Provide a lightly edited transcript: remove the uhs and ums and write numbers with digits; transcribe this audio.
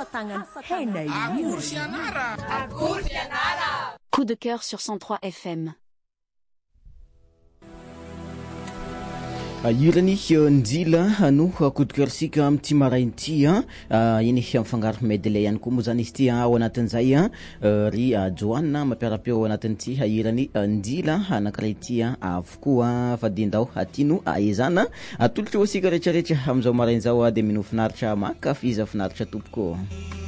Coup de cœur sur 103 FM. Irany njila no coup de cœur sika amty marainy ty iny mifangaro medley ihany koa moa zany izy ty ao anatin'izay ry Joanna mampiarapeo ao anatin'ity irany njila anankiray ty avokoa fa dindao aty no ezana atolotra ho asika rehetrarehetra am'izao marainy zao de mino finaritra makafiza finaritra tompoko.